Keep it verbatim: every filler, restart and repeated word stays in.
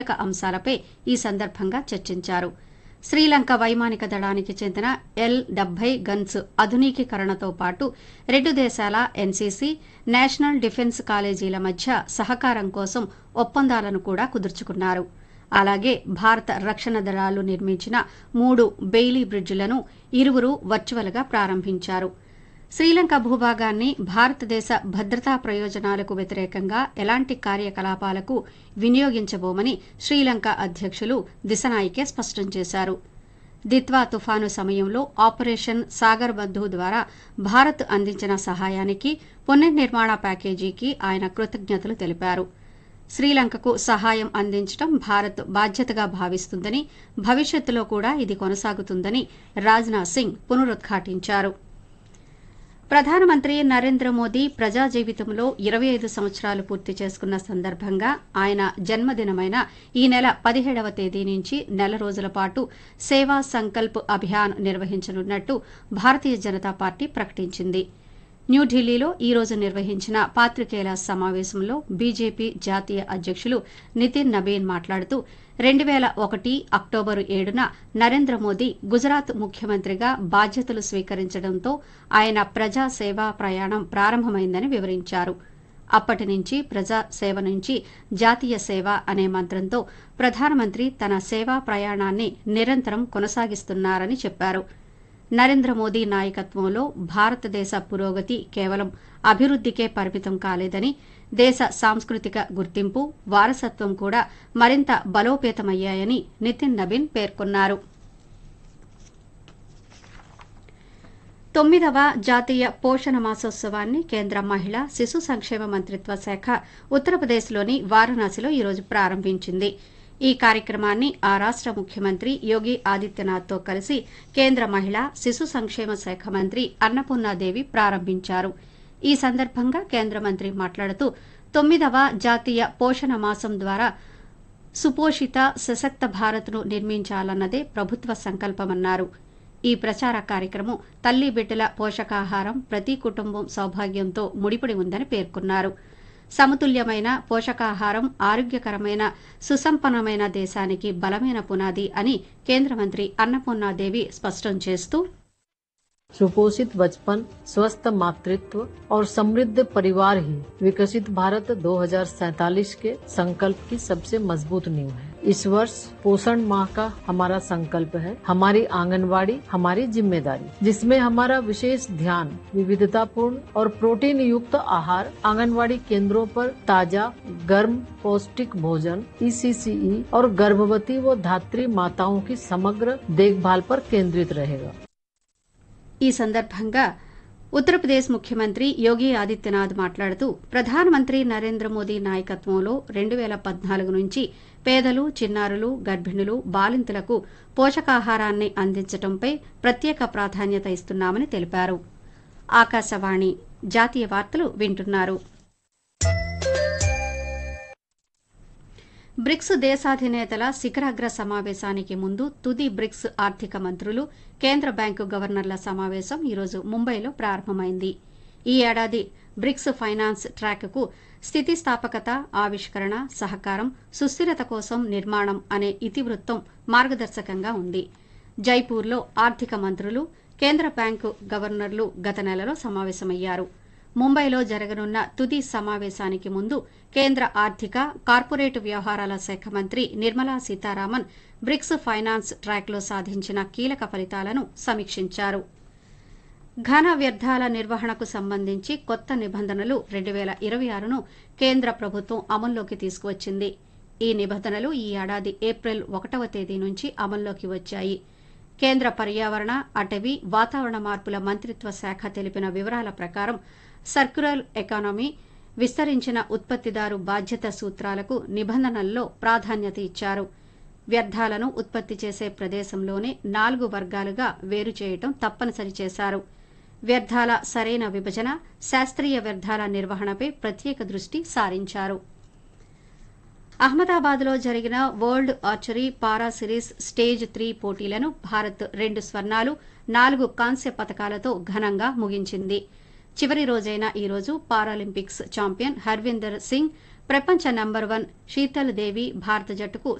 కీలక అంశాలపై ఈ సందర్భంగా చర్చించారు. శ్రీలంక వైమానిక దళానికి చెందిన ఎల్ డెబ్బై గన్స్ ఆధునికీకరణతో పాటు రెండు దేశాల ఎన్సీసీ, నేషనల్ డిఫెన్స్ కాలేజీల మధ్య సహకారం కోసం ఒప్పందాలను కూడా కుదుర్చుకున్నారు. అలాగే భారత రక్షణ దళాలు నిర్మించిన మూడు బెయిలీ బ్రిడ్జిలను ఇరువురు వర్చువల్గా ప్రారంభించారు. శ్రీలంక భూభాగాన్ని భారతదేశ భద్రతా ప్రయోజనాలకు వ్యతిరేకంగా ఎలాంటి కార్యకలాపాలకు వినియోగించబోమని శ్రీలంక అధ్యక్షులు దిశనాయికే స్పష్టం చేశారు. దిత్వా తుఫాను సమయంలో ఆపరేషన్ సాగర్ బంధు ద్వారా భారత్ అందించిన సహాయానికి, పునర్నిర్మాణ ప్యాకేజీకి ఆయన కృతజ్ఞతలు తెలిపారు. శ్రీలంకకు సహాయం అందించడం భారత్ బాధ్యతగా భావిస్తుందని, భవిష్యత్తులో కూడా ఇది కొనసాగుతుందని రాజ్నాథ్ సింగ్ పునరుద్ఘాటించారు. ప్రధానమంత్రి నరేంద్ర మోదీ ప్రజా జీవితంలో ఇరవై ఐదు సంవత్సరాలు పూర్తి చేసుకున్న సందర్భంగా ఆయన జన్మదినమైన ఈ నెల పదిహేడవ తేదీ నుంచి నెల రోజుల పాటు సేవా సంకల్ప్ అభియాన్ నిర్వహించనున్నట్టు భారతీయ జనతా పార్టీ ప్రకటించింది. న్యూఢిల్లీలో ఈ రోజు నిర్వహించిన పాత్రికేయుల సమావేశంలో బీజేపీ జాతీయ అధ్యక్షులు నితిన్ నబీన్ మాట్లాడుతూ రెండు వేల ఒకటి అక్టోబరు ఏడున నరేంద్ర మోదీ గుజరాత్ ముఖ్యమంత్రిగా బాధ్యతలు స్వీకరించడంతో ఆయన ప్రజా సేవా ప్రయాణం ప్రారంభమైందని వివరించారు. అప్పటి నుంచి ప్రజా సేవ నుంచి జాతీయ సేవ అనే మంత్రంతో ప్రధానమంత్రి తన సేవా ప్రయాణాన్ని నిరంతరం కొనసాగిస్తున్నారని చెప్పారు. నరేంద్ర మోదీ నాయకత్వంలో భారతదేశ పురోగతి కేవలం అభివృద్దికే పరిమితం కాలేదని, దేశ సాంస్కృతిక గుర్తింపు, వారసత్వం కూడా మరింత బలోపేతమయ్యాయని నితిన్ నబీన్ పేర్కొన్నారు. తొమ్మిదవ జాతీయ పోషణ మాసోత్సవాన్ని కేంద్ర మహిళా శిశు సంక్షేమ మంత్రిత్వ శాఖ ఉత్తరప్రదేశ్లోని వారణాసిలో ఈరోజు ప్రారంభించింది. ఈ కార్యక్రమాన్ని ఆ రాష్ట ముఖ్యమంత్రి యోగి ఆదిత్యనాథ్తో కలిసి కేంద్ర మహిళా శిశు సంక్షేమ శాఖ మంత్రి అన్నపూర్ణాదేవి ప్రారంభించారు. ఈ సందర్భంగా కేంద్ర మంత్రి మాట్లాడుతూ తొమ్మిదవ జాతీయ పోషణ మాసం ద్వారా సుపోషిత సశక్త భారత్ను నిర్మించాలన్నదే ప్రభుత్వ సంకల్పమన్నారు. ఈ ప్రచార కార్యక్రమం తల్లి బిడ్డల పోషకాహారం ప్రతి కుటుంబం సౌభాగ్యంతో ముడిపడి ఉందని పేర్కొన్నారు. సమతుల్యమైన పోషకాహారం ఆరోగ్యకరమైన సుసంపన్నమైన దేశానికి బలమైన పునాది అని కేంద్ర మంత్రి అన్నపూర్ణాదేవి స్పష్టం చేస్తూ सुपोषित बचपन, स्वस्थ मातृत्व और समृद्ध परिवार ही विकसित भारत दो हज़ार सैंतालीस के संकल्प की सबसे मजबूत नींव है। इस वर्ष पोषण माह का हमारा संकल्प है हमारी आंगनवाड़ी हमारी जिम्मेदारी, जिसमें हमारा विशेष ध्यान विविधतापूर्ण और प्रोटीन युक्त आहार, आंगनवाड़ी केंद्रों पर ताजा गर्म पौष्टिक भोजन, ईसीसीई और गर्भवती व धात्री माताओं की समग्र देखभाल पर केंद्रित रहेगा। ఈ సందర్భంగా ఉత్తరప్రదేశ్ ముఖ్యమంత్రి యోగి ఆదిత్యనాథ్ మాట్లాడుతూ ప్రధానమంత్రి నరేంద్ర మోదీ నాయకత్వంలో రెండు వేల పద్నాలుగు నుంచి పేదలు, చిన్నారులు, గర్భిణులు, బాలింతలకు పోషకాహారాన్ని అందించడంపై ప్రత్యేక ప్రాధాన్యత ఇస్తున్నామని తెలిపారు. ఆకాశవాణి జాతీయ వార్తలు వింటున్నారు. బ్రిక్స్ దేశాధినేతల శిఖరాగ్ర సమావేశానికి ముందు తుది బ్రిక్స్ ఆర్థిక మంత్రులు, కేంద్ర బ్యాంకు గవర్నర్ల సమావేశం ఈరోజు ముంబైలో ప్రారంభమైంది. ఈ ఏడాది బ్రిక్స్ ఫైనాన్స్ ట్రాక్కు స్థితిస్థాపకత, ఆవిష్కరణ, సహకారం, సుస్థిరత కోసం నిర్మాణం అనే ఇతివృత్తం మార్గదర్శకంగా ఉంది. జైపూర్లో ఆర్థిక మంత్రులు, కేంద్ర బ్యాంకు గవర్నర్లు గత నెలలో సమావేశమయ్యారు. ముంబైలో జరగనున్న తుది సమావేశానికి ముందు కేంద్ర ఆర్థిక, కార్పొరేట్ వ్యవహారాల శాఖ మంత్రి నిర్మలా సీతారామన్ బ్రిక్స్ ఫైనాన్స్ ట్రాక్లో సాధించిన కీలక ఫలితాలను సమీక్షించారు. ఘన వ్యర్థాల నిర్వహణకు సంబంధించి కొత్త నిబంధనలు రెండు వేల ఇరవై ఆరును కేంద్ర ప్రభుత్వం అమల్లోకి తీసుకువచ్చింది. ఈ నిబంధనలు ఈ ఏడాది ఏప్రిల్ ఒకటవ తేదీ నుంచి అమల్లోకి వచ్చాయి. కేంద్ర పర్యావరణ, అటవీ, వాతావరణ మార్పుల మంత్రిత్వ శాఖ తెలిపిన వివరాల ప్రకారం సర్క్యులర్ ఎకానమీ, విస్తరించిన ఉత్పత్తిదారు బాధ్యత సూత్రాలకు నిబంధనల్లో ప్రాధాన్యత ఇచ్చారు. వ్యర్థాలను ఉత్పత్తి చేసే ప్రదేశంలోనే నాలుగు వర్గాలుగా వేరు చేయటం తప్పనిసరి చేశారు. వ్యర్థాల సరైన విభజన, శాస్త్రీయ వ్యర్థాల నిర్వహణపై ప్రత్యేక దృష్టి సారించారు. అహ్మదాబాద్లో జరిగిన వరల్డ్ ఆర్చరీ పారా సిరీస్ స్టేజ్ త్రీ పోటీలను భారత్ రెండు స్వర్ణాలు, నాలుగు కాంస్య పతకాలతో ఘనంగా ముగించింది. చివరి రోజైన ఈ రోజు పారాలింపిక్స్ ఛాంపియన్ హర్వీందర్ సింగ్ ప్రపంచ నంబర్ వన్ శీతల్ దేవి భారత జట్టుకు